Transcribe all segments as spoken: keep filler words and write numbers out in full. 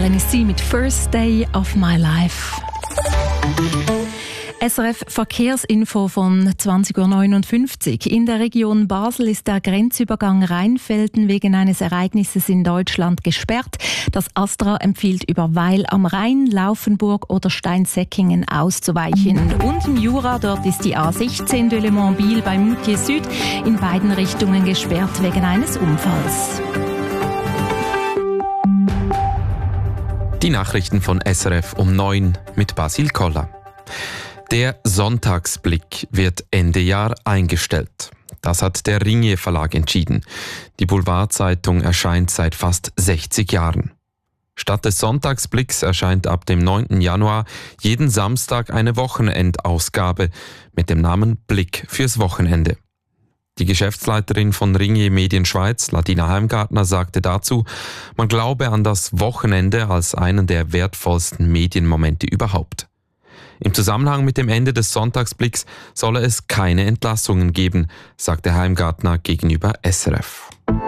Melanie C. mit «First Day of My Life». S R F Verkehrsinfo von zwanzig Uhr neunundfünfzig. In der Region Basel ist der Grenzübergang Rheinfelden wegen eines Ereignisses in Deutschland gesperrt. Das Astra empfiehlt über Weil am Rhein, Laufenburg oder Steinsäckingen auszuweichen. Und im Jura, dort ist die A sechzehn de Le Mans-Biel bei Moutier Süd in beiden Richtungen gesperrt wegen eines Unfalls. Die Nachrichten von S R F um neun mit Basil Koller. Der Sonntagsblick wird Ende Jahr eingestellt. Das hat der Ringier Verlag entschieden. Die Boulevardzeitung erscheint seit fast sechzig Jahren. Statt des Sonntagsblicks erscheint ab dem neunten Januar jeden Samstag eine Wochenendausgabe mit dem Namen Blick fürs Wochenende. Die Geschäftsleiterin von Ringier Medien Schweiz, Ladina Heimgartner, sagte dazu, man glaube an das Wochenende als einen der wertvollsten Medienmomente überhaupt. Im Zusammenhang mit dem Ende des Sonntagsblicks solle es keine Entlassungen geben, sagte Heimgartner gegenüber S R F.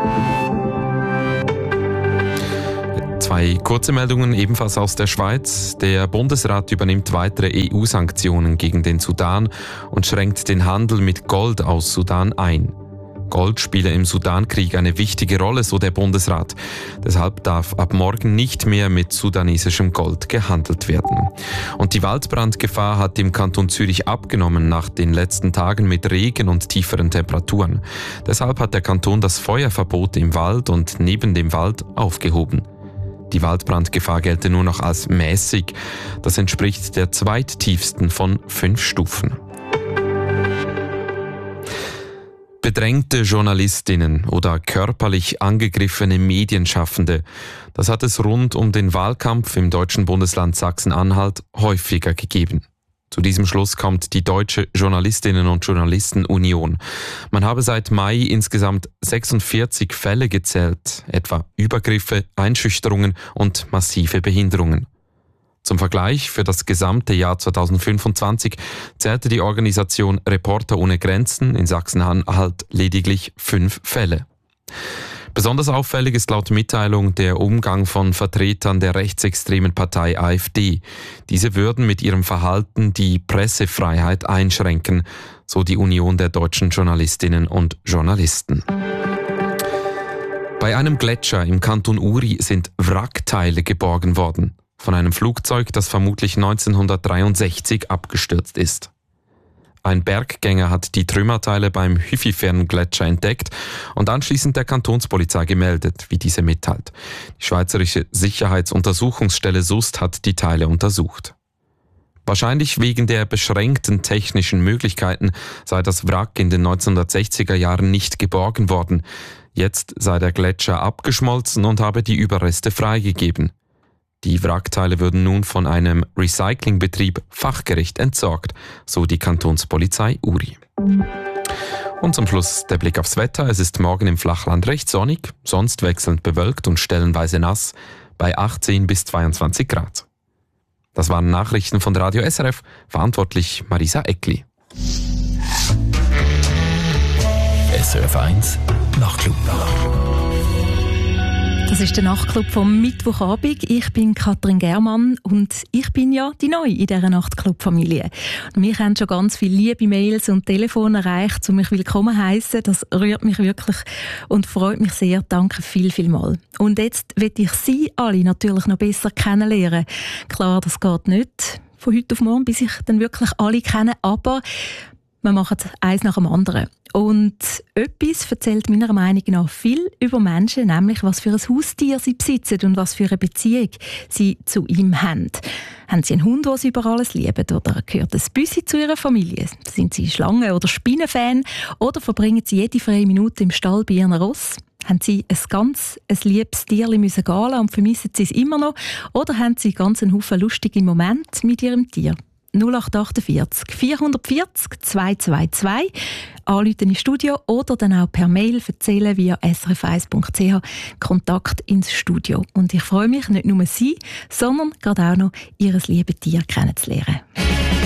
Zwei kurze Meldungen ebenfalls aus der Schweiz. Der Bundesrat übernimmt weitere E U-Sanktionen gegen den Sudan und schränkt den Handel mit Gold aus Sudan ein. Gold spiele im Sudankrieg eine wichtige Rolle, so der Bundesrat. Deshalb darf ab morgen nicht mehr mit sudanesischem Gold gehandelt werden. Und die Waldbrandgefahr hat im Kanton Zürich abgenommen nach den letzten Tagen mit Regen und tieferen Temperaturen. Deshalb hat der Kanton das Feuerverbot im Wald und neben dem Wald aufgehoben. Die Waldbrandgefahr gelte nur noch als mäßig. Das entspricht der zweittiefsten von fünf Stufen. Bedrängte Journalistinnen oder körperlich angegriffene Medienschaffende, das hat es rund um den Wahlkampf im deutschen Bundesland Sachsen-Anhalt häufiger gegeben. Zu diesem Schluss kommt die Deutsche Journalistinnen- und Journalistenunion. Man habe seit Mai insgesamt sechsundvierzig Fälle gezählt, etwa Übergriffe, Einschüchterungen und massive Behinderungen. Zum Vergleich, für das gesamte Jahr zweitausendfünfundzwanzig zählte die Organisation Reporter ohne Grenzen in Sachsen-Anhalt lediglich fünf Fälle. Besonders auffällig ist laut Mitteilung der Umgang von Vertretern der rechtsextremen Partei AfD. Diese würden mit ihrem Verhalten die Pressefreiheit einschränken, so die Union der deutschen Journalistinnen und Journalisten. Bei einem Gletscher im Kanton Uri sind Wrackteile geborgen worden. Von einem Flugzeug, das vermutlich neunzehnhundertdreiundsechzig abgestürzt ist. Ein Berggänger hat die Trümmerteile beim Hüfifern-Gletscher entdeckt und anschließend der Kantonspolizei gemeldet, wie diese mitteilt. Die Schweizerische Sicherheitsuntersuchungsstelle S U S T hat die Teile untersucht. Wahrscheinlich wegen der beschränkten technischen Möglichkeiten sei das Wrack in den neunzehnhundertsechziger Jahren nicht geborgen worden. Jetzt sei der Gletscher abgeschmolzen und habe die Überreste freigegeben. Die Wrackteile würden nun von einem Recyclingbetrieb fachgerecht entsorgt, so die Kantonspolizei Uri. Und zum Schluss der Blick aufs Wetter. Es ist morgen im Flachland recht sonnig, sonst wechselnd bewölkt und stellenweise nass, bei achtzehn bis zweiundzwanzig Grad. Das waren Nachrichten von Radio S R F, verantwortlich Marisa Eckli. S R F eins Nachtclub. Das ist der Nachtclub vom Mittwochabend. Ich bin Katrin Germann und ich bin ja die Neue in dieser Nachtclub-Familie. Wir haben schon ganz viele liebe Mails und Telefone erreicht, um mich willkommen zu heissen. Das rührt mich wirklich und freut mich sehr. Danke viel, viel mal. Und jetzt will ich Sie alle natürlich noch besser kennenlernen. Klar, das geht nicht von heute auf morgen, bis ich dann wirklich alle kenne, aber wir machen eins nach dem anderen. Und etwas erzählt meiner Meinung nach viel über Menschen, nämlich was für ein Haustier sie besitzen und was für eine Beziehung sie zu ihm haben. Haben sie einen Hund, den sie über alles lieben, oder gehört ein Büssi zu ihrer Familie? Sind sie Schlangen- oder Spinnenfan? Oder verbringen sie jede freie Minute im Stall bei ihren Ross? Haben sie ein ganz ein liebes Tierchen müssen gehen lassen und vermissen sie es immer noch? Oder haben sie ganz einen Haufen lustige Momente mit ihrem Tier? null acht vier acht vier vier null zwei zwei zwei anrufen ins Studio oder dann auch per Mail erzählen via s r f eins punkt c h Kontakt ins Studio. Und ich freue mich, nicht nur Sie, sondern gerade auch noch Ihr liebes Tier kennenzulernen.